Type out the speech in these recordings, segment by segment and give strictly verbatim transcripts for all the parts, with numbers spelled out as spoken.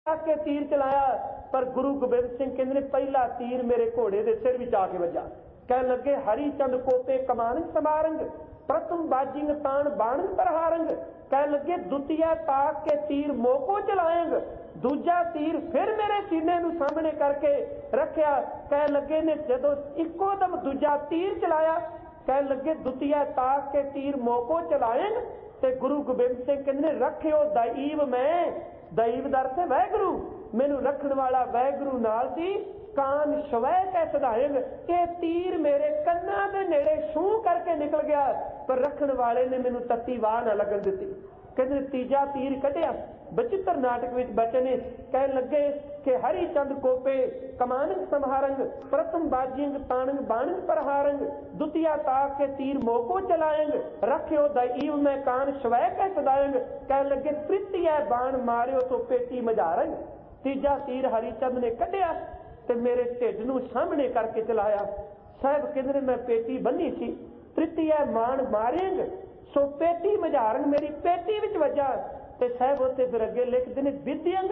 के तीर चलाया, पर गुरु गोबिंद सिंह कहते ने पहला तीर मेरे घोड़े के सिर विच आके वजा। कह लगे हरी चंद कोपे कमानंग समारंग, प्रथम बाजिंग तान बाणंग प्रहारंग। कह लगे दुतिया ताक के तीर मोको चलाएंग, दूजा तीर फिर मेरे सीने नूं सामने करके रखिया। कह लगे ने जदों इको दम दूजा तीर चलाया, कह लगे दुतिया ताक के तीर मोको चलाएंग, ते गुरु गोबिंद सिंह कहते रखियो दैव मैं, दैव दर से वैगुरु मैनू रखण वाला वैगुरु नाल सी, कान शवै कै सदाएंग। ये तीर मेरे कन्ना दे नेड़े छू करके निकल गया, पर रखण वाले ने मैनू तत्ती वाह ना लगन दिती। कहते तीजा तीर कटिया। बचित्र नाटक विच बचन कह लगे कि हरी चंद कोपे कमानंग संहारंग, प्रथम बाजिंग तानंग बाणंग प्रहारंग, दुतिया ताक के तीर मोको चलाएंग, रखियो दैव मैं कान शवै कै सदाएंग। कह लगे तृतीय बाण मारियो तो पेटी मझारंग। तीजा तीर हरिचंद ने कढ़िया ते मेरे ढिड नूं सामने करके चलाया। साहब कहंदे मैं पेटी बन्नी सी, तृतीय बाण मारेंग सो पेटी मझारंग, मेरी पेटी विच वजा। ते साहब उत्ते फिर अगे लिखदे ने विद्यंग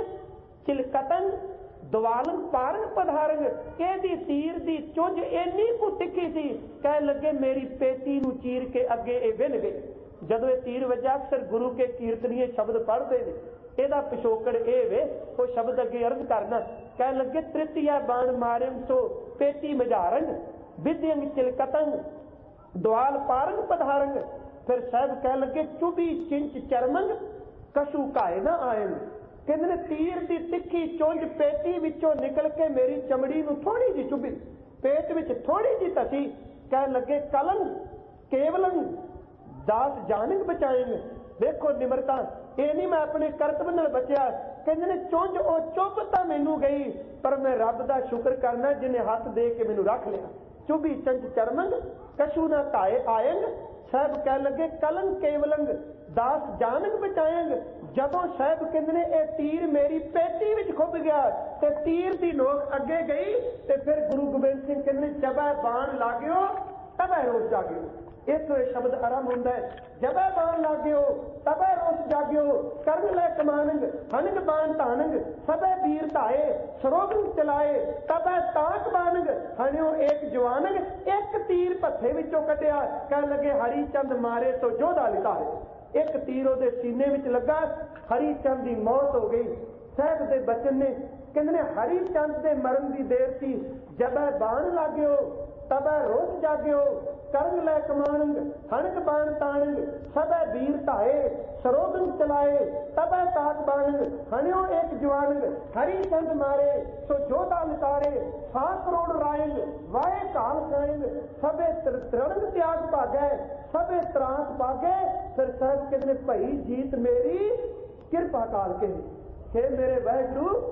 चिलकतंग दवालंग पारंग पधारंग। कहदी तीर दी चुंझ इन्नी कु तिखी सी, कह लगे मेरी पेटी नूं चीर के अगे ए विन गए। जदों ये तीर वजा अक्सर गुरु के कीर्तनीय शब्द पढ़ते हैं, ਇਹਦਾ पिछोकड़ ਇਹ ਵੇ ਉਹ शब्द अगे अर्ज करना। कह लगे तृतीय बाण मारिम सो पेटी मझारंग, विद्यंग चिलकतंग द्वाल पारंग पधारंग। फिर साहब कह लगे चुभी चिंच चरमंग कशु काए ना आयन। कहते ने तीर की तिखी चुंझ पेटी विचों निकल के मेरी चमड़ी नूं थोड़ी जी चुभी, पेट विच थोड़ी जी तसी। कह लगे कलंग केवलंग दास जानंग बचाएंगे। देखो निमरता ये नहीं मैं अपने करतब नाल बचिया। कहते ने चुंझ ओ चुभ तां मैनू गई, पर मैं रब दा शुक्र करना जिन्हें हाथ दे के मैनू रख लिया। चुभी चंच चरमंग कशु ना ताए आयंग। साहब कह लगे कलंग केवलंग दास जानंग बचाएंग। जदों साहब कहते ने यह तीर मेरी पेटी विच खुब गया ते तीर दी नोक अगे गई, ते फिर गुरु गोबिंद सिंह कहते जबै बाण लागो तबै रोज जागियो। इस शब्द आरंभ होता है, जबै बाण लाग्यो तबै रोष जाग्यो, कर्म लै कमानंग हनंग बाण तानंग, सबे वीर धाए सरोगंग चलाए, तबै ताक बानंग हणियो एक जवानंग। एक तीर भत्थे विचों कटिया, कह लगे हरी चंद मारे तो जोधा लितारे। एक तीर उहदे सीने विच लगा, हरी चंद की मौत हो गई। साहब दे बचन ने कहंदे ने हरी चंद दे मरण की देर सी, जबै बाण लाग्यो तबै रोष जाग्यो, कर्म लै कमानंग हणक बाण तानंग, सबे वीर धाए सरोगंग चलाए, तबै ताक बानंग हणियो एक जवानंग। हरी चंद मारे सो जोधा लितारे, सौ करोड़ रायंग वाए काल खाएंग, सबे तरणंग त्याग भागै सबे त्रास भागे। फिर साहब कहते भई जीत मेरी किरपा काल के, हे मेरे वैगुरु